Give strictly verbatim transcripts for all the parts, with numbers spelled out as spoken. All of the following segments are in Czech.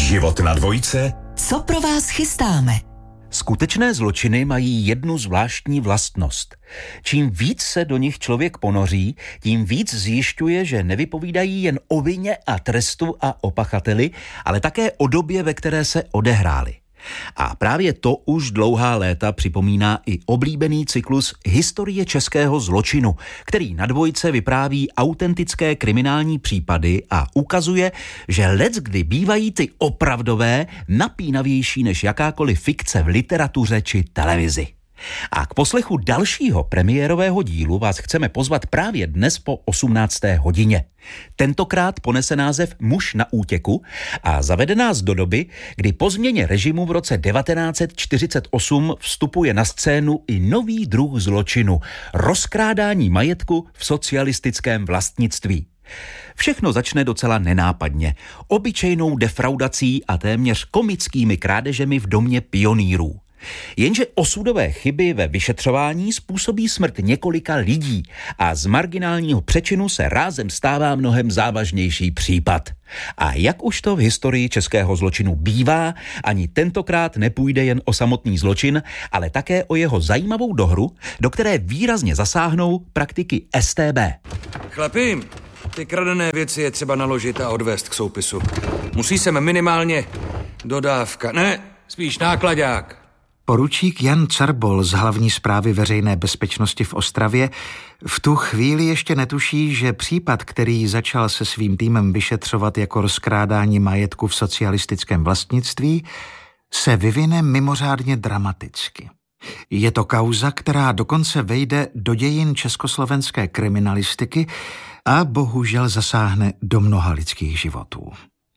Život na dvojce. Co pro vás chystáme? Skutečné zločiny mají jednu zvláštní vlastnost. Čím víc se do nich člověk ponoří, tím víc zjišťuje, že nevypovídají jen o vině a trestu a o pachateli, ale také o době, ve které se odehrály. A právě to už dlouhá léta připomíná i oblíbený cyklus Historie českého zločinu, který na dvojce vypráví autentické kriminální případy a ukazuje, že leckdy bývají ty opravdové napínavější než jakákoliv fikce v literatuře či televizi. A k poslechu dalšího premiérového dílu vás chceme pozvat právě dnes po osmnácté hodině. Tentokrát ponese název Muž na útěku a zavede nás do doby, kdy po změně režimu v roce devatenáct set čtyřicet osm vstupuje na scénu i nový druh zločinu – rozkrádání majetku v socialistickém vlastnictví. Všechno začne docela nenápadně, obyčejnou defraudací a téměř komickými krádežemi v domě pionýrů. Jenže osudové chyby ve vyšetřování způsobí smrt několika lidí a z marginálního přečinu se rázem stává mnohem závažnější případ. A jak už to v historii českého zločinu bývá, ani tentokrát nepůjde jen o samotný zločin, ale také o jeho zajímavou dohru, do které výrazně zasáhnou praktiky S T B. Chlapi, ty kradené věci je třeba naložit a odvést k soupisu. Musí sem minimálně dodávka, ne, spíš nákladák. Poručík Jan Carbol z hlavní správy veřejné bezpečnosti v Ostravě v tu chvíli ještě netuší, že případ, který začal se svým týmem vyšetřovat jako rozkrádání majetku v socialistickém vlastnictví, se vyvine mimořádně dramaticky. Je to kauza, která dokonce vejde do dějin československé kriminalistiky a bohužel zasáhne do mnoha lidských životů.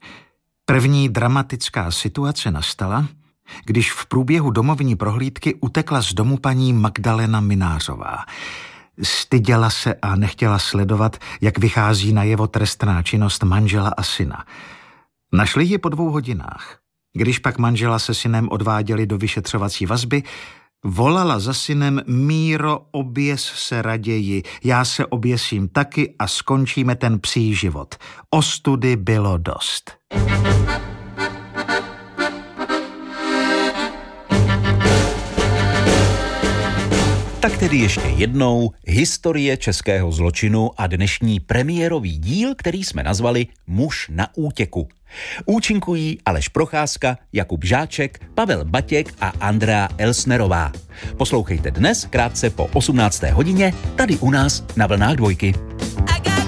První dramatická situace nastala, když v průběhu domovní prohlídky utekla z domu paní Magdalena Minářová. Styděla se a nechtěla sledovat, jak vychází najevo trestná činnost manžela a syna. Našli ji po dvou hodinách. Když pak manžela se synem odváděli do vyšetřovací vazby, volala za synem: Míro, oběs se raději, já se oběsím taky a skončíme ten psí život. Ostudy bylo dost. Tak tedy ještě jednou Historie českého zločinu a dnešní premiérový díl, který jsme nazvali Muž na útěku. Účinkují Aleš Procházka, Jakub Žáček, Pavel Batěk a Andrea Elsnerová. Poslouchejte dnes krátce po osmnácté hodině tady u nás na vlnách dvojky.